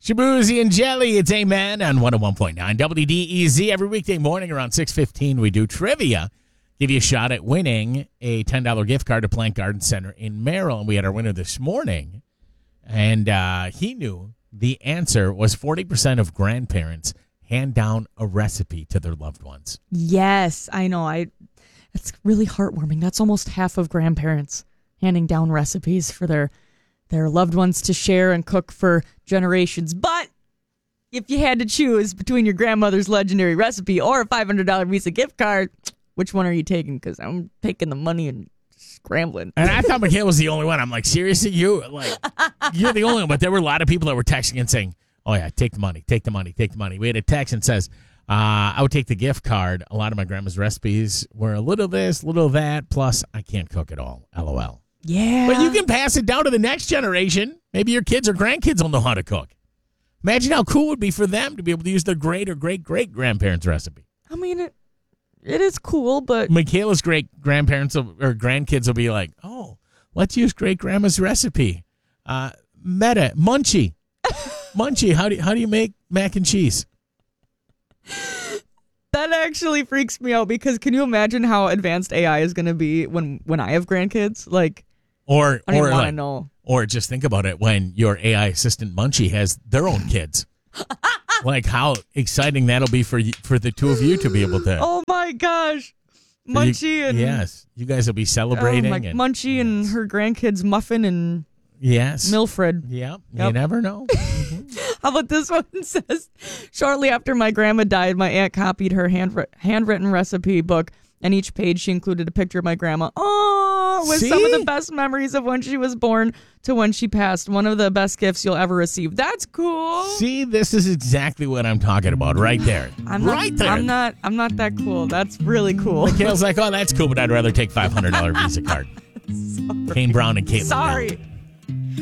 Shabuzi and Jelly, it's Amen on 101.9 WDEZ. Every weekday morning around 6:15, we do trivia. Give you a shot at winning a $10 gift card to Plant Garden Center in Maryland. We had our winner this morning, and he knew the answer was 40% of grandparents hand down a recipe to their loved ones. Yes, I know. It's really heartwarming. That's almost half of grandparents handing down recipes for their loved ones to share and cook for generations. But if you had to choose between your grandmother's legendary recipe or a $500 Visa gift card, which one are you taking? Because I'm taking the money and scrambling. And I thought Mikhail was the only one. I'm like, seriously? You're the only one. But there were a lot of people that were texting and saying, oh, yeah, take the money, take the money, take the money. We had a text and says, I would take the gift card. A lot of my grandma's recipes were a little this, little that, plus I can't cook it all. LOL. Yeah. But you can pass it down to the next generation. Maybe your kids or grandkids will know how to cook. Imagine how cool it would be for them to be able to use their great or great-great-grandparents' recipe. I mean, it is cool, but... Michaela's great-grandparents or grandkids will be like, oh, let's use great-grandma's recipe. Munchie. Munchie, how do you make mac and cheese? That actually freaks me out because can you imagine how advanced AI is going to be when I have grandkids? Like, I don't even want to know. Or just think about it when your AI assistant Munchie has their own kids. Like how exciting that'll be for the two of you to be able to. Oh my gosh, Munchie and yes, you guys will be celebrating. Munchie and her grandkids Muffin and Milfred. Yep. You never know. How about this one? Says, shortly after my grandma died, my aunt copied her handwritten recipe book, and each page she included a picture of my grandma. Oh, with some of the best memories of when she was born to when she passed. One of the best gifts you'll ever receive. That's cool. See, this is exactly what I'm talking about right there. I'm not that cool. That's really cool. Mikhail's like, oh, that's cool, but I'd rather take $500 Visa card. Kane Brown and Caitlin. Sorry.